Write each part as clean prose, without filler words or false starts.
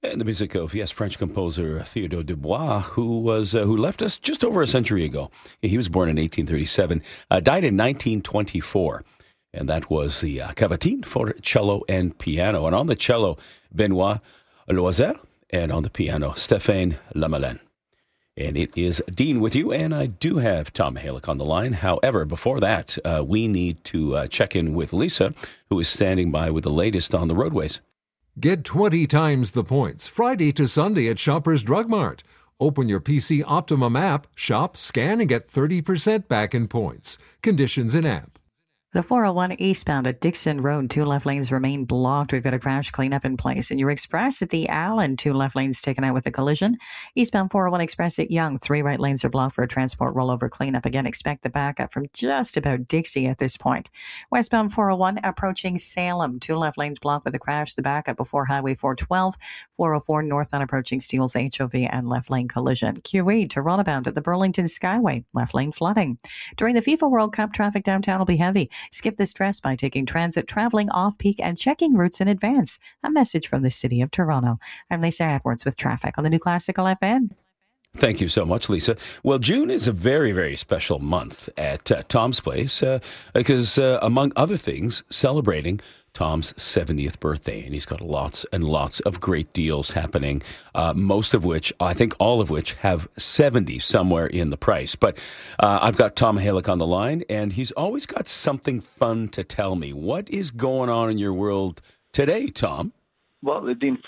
And the music of, yes, French composer Theodore Dubois, who left us just over a century ago. He was born in 1837, died in 1924. And that was the Cavatine for cello and piano. And on the cello, Benoit Loisel, and on the piano, Stéphane Lamalène. And it is Dean with you, and I do have Tom Mahalik on the line. However, before that, we need to check in with Lisa, who is standing by with the latest on the roadways. Get 20 times the points Friday to Sunday at Shoppers Drug Mart. Open your PC Optimum app, shop, scan, and get 30% back in points. Conditions in app. The 401 eastbound at Dixon Road, 2 left lanes remain blocked. We've got a crash cleanup in place. And your express at the Allen, 2 left lanes taken out with a collision. Eastbound 401 express at Yonge, 3 right lanes are blocked for a transport rollover cleanup. Again, expect the backup from just about Dixie at this point. Westbound 401 approaching Salem, 2 left lanes blocked with a crash. The backup before Highway 412. 404 northbound approaching Steeles HOV and left lane collision. QE Toronto bound at the Burlington Skyway, left lane flooding. During the FIFA World Cup, traffic downtown will be heavy. Skip the stress by taking transit, traveling off-peak, and checking routes in advance. A message from the City of Toronto. I'm Lisa Edwards with traffic on the New Classical FM. Thank you so much, Lisa. Well, June is a very, very special month at Tom's Place because, among other things, celebrating Tom's 70th birthday. And he's got lots and lots of great deals happening, most of which, I think all of which, have 70 somewhere in the price. But I've got Tom Mahalik on the line, and he's always got something fun to tell me. What is going on in your world today, Tom? Well, Dean,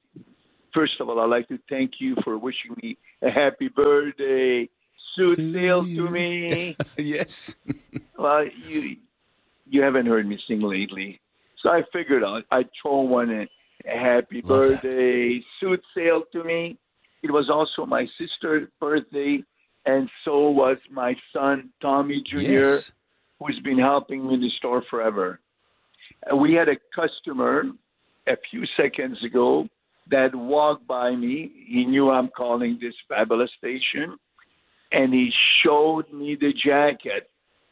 first of all, I'd like to thank you for wishing me a happy birthday. Suit sale to me. Yes. Well, you haven't heard me sing lately. So I figured I'd throw one in. A happy birthday, suit sale to me. It was also my sister's birthday, and so was my son, Tommy Jr., Yes. who's been helping me in the store forever. We had a customer a few seconds ago that walked by me. He knew I'm calling this fabulous station, and he showed me the jacket.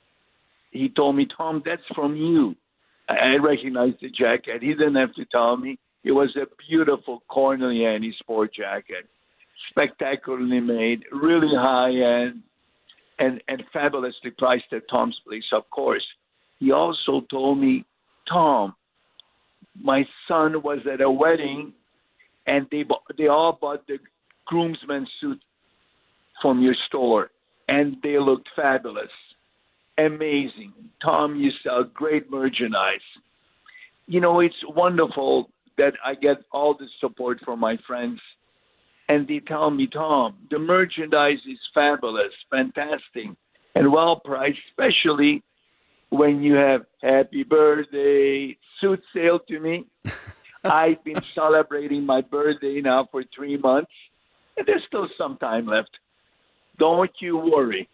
He told me, Tom, that's from you. I recognized the jacket. He didn't have to tell me. It was a beautiful Corneliani sport jacket, spectacularly made, really high-end, and fabulously priced at Tom's Place, of course. He also told me, Tom, my son was at a wedding, and they all bought the groomsmen's suit from your store, and they looked fabulous. Amazing. Tom, you sell great merchandise. You know, it's wonderful that I get all the support from my friends. And they tell me, Tom, the merchandise is fabulous, fantastic, and well-priced, especially when you have happy birthday suit sale to me. I've been celebrating my birthday now for 3 months, and there's still some time left. Don't you worry.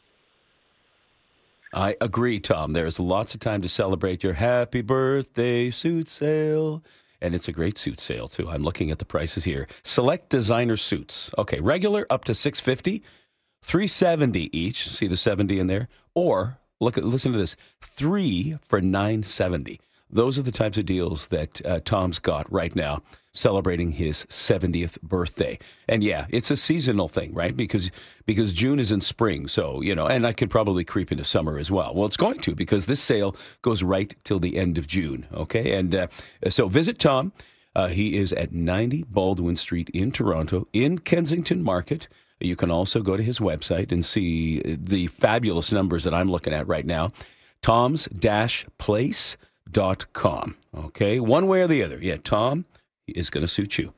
I agree, Tom. There's lots of time to celebrate your happy birthday suit sale. And it's a great suit sale, too. I'm looking at the prices here. Select designer suits. Okay, regular up to $650, $370 each. See the 70 in there? Or, listen to this, 3 for $970. Those are the types of deals that Tom's got right now, celebrating his 70th birthday. And yeah, it's a seasonal thing, right? Because June is in spring, so, you know, and I could probably creep into summer as well. Well, it's going to, because this sale goes right till the end of June, okay? And so visit Tom. He is at 90 Baldwin Street in Toronto, in Kensington Market. You can also go to his website and see the fabulous numbers that I'm looking at right now. Toms-place.com. Okay, one way or the other. Yeah, Tom is going to suit you.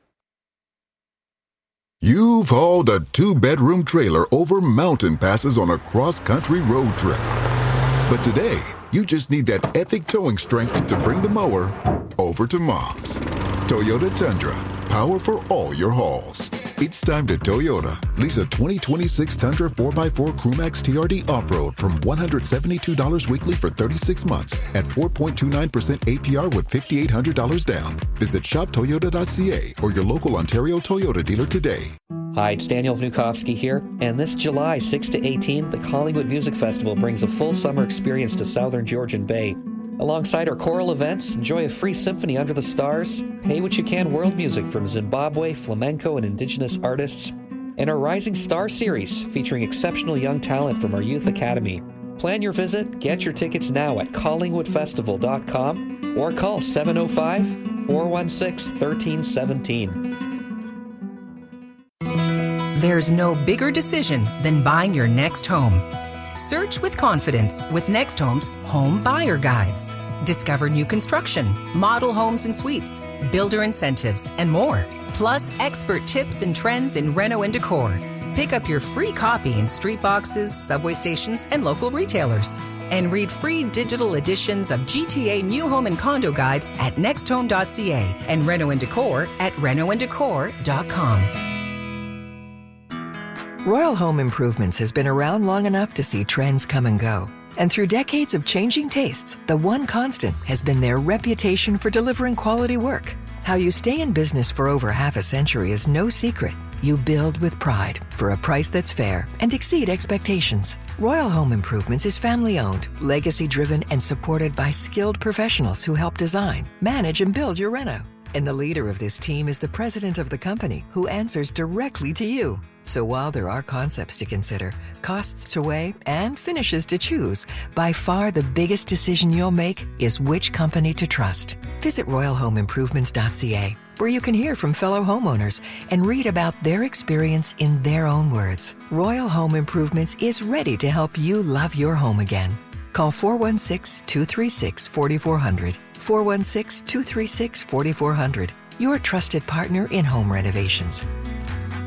You've hauled a 2-bedroom trailer over mountain passes on a cross-country road trip. But today, you just need that epic towing strength to bring the mower over to Mom's. Toyota Tundra, power for all your hauls. It's time to Toyota. Lease a 2026 Tundra 4x4 Crewmax TRD Off-Road from $172 weekly for 36 months at 4.29% APR with $5,800 down. Visit shoptoyota.ca or your local Ontario Toyota dealer today. Hi, it's Daniel Vnukovsky here, and this July 6 to 18, the Collingwood Music Festival brings a full summer experience to Southern Georgian Bay. Alongside our choral events, enjoy a free symphony under the stars, pay what you can world music from Zimbabwe, flamenco, and indigenous artists, and our Rising Star series featuring exceptional young talent from our Youth Academy. Plan your visit, get your tickets now at collingwoodfestival.com or call 705-416-1317. There's no bigger decision than buying your next home. Search with confidence with Next Home's Home Buyer Guides. Discover new construction, model homes and suites, builder incentives, and more. Plus expert tips and trends in reno and decor. Pick up your free copy in street boxes, subway stations, and local retailers. And read free digital editions of GTA New Home and Condo Guide at nexthome.ca and Reno and Decor at renoanddecor.com. Royal Home Improvements has been around long enough to see trends come and go. And through decades of changing tastes, the one constant has been their reputation for delivering quality work. How you stay in business for over half a century is no secret. You build with pride for a price that's fair and exceed expectations. Royal Home Improvements is family-owned, legacy-driven, and supported by skilled professionals who help design, manage, and build your reno. And the leader of this team is the president of the company, who answers directly to you. So while there are concepts to consider, costs to weigh, and finishes to choose, by far the biggest decision you'll make is which company to trust. Visit royalhomeimprovements.ca, where you can hear from fellow homeowners and read about their experience in their own words. Royal Home Improvements is ready to help you love your home again. Call 416-236-4400. 416-236-4400. Your trusted partner in home renovations.